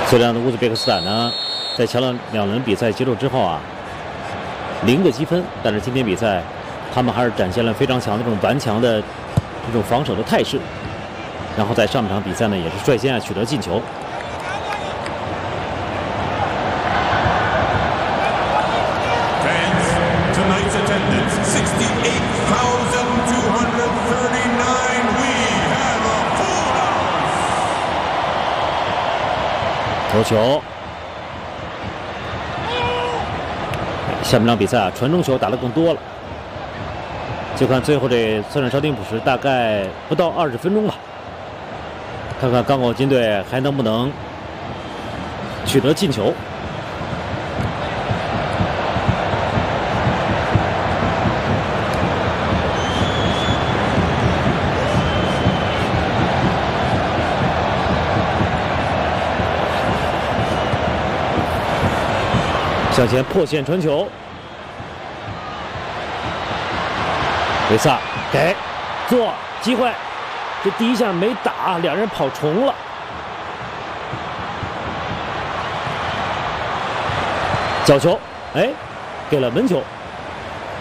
虽然乌兹别克斯坦呢，在抢了2轮比赛结束之后啊，0个积分，但是今天比赛，他们还是展现了非常强的这种顽强的这种防守的态势。然后在上半场比赛呢，也是率先取得进球。 Tonight's attendance 68,239. We have a full house. 头球。下半场比赛啊，传中球打得更多了。就看最后这3场伤停补时，大概不到20分钟吧。看看刚果金队还能不能取得进球。向前破线传球，维萨给做机会，这第一下没打，两人跑重了。角球，哎，给了门球。